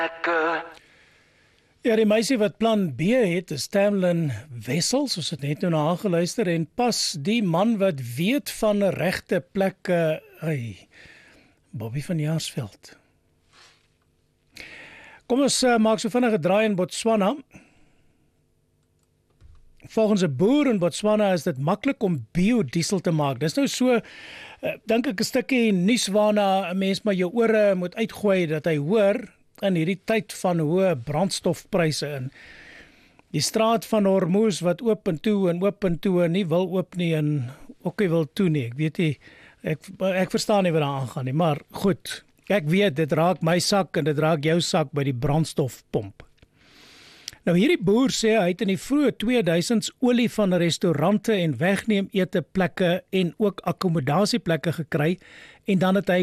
Ja, die meisie wat plan B het, is Tamlin Wessels, ons het net nou na haar geluister, en pas die man wat weet van regte plekke, Bobby van Jaarsveld. Kom ons maak so vinnig 'n draai in Botswana. Volgens 'n boer in Botswana is dit maklik om biodiesel te maak. Dis nou so, dink ek 'n stukkie nuus waarna 'n mens maar jou ore moet uitgooi dat hy hoor in hierdie tyd van hoë brandstofpryse in. Die straat van Hormuz wat oop en toe en nie wil oop nie en ook nie wil toe nie. Ek weet nie, ek verstaan nie wat daar aangaan nie, maar goed. Ek weet, dit raak my sak en dit raak jou sak by die brandstofpomp. Nou hierdie boer sê hy het in die vroeë 2000s olie van restaurante en wegneem ete plekke en ook akkommodasieplekke gekry en dan het hy